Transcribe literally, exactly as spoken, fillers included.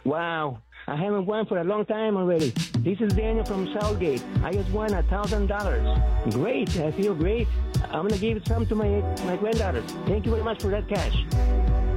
Wow, I haven't won for a long time already. This is Daniel from Southgate. I just won a thousand dollars. Great, I feel great. I'm gonna give some to my my granddaughter. Thank you very much for that cash.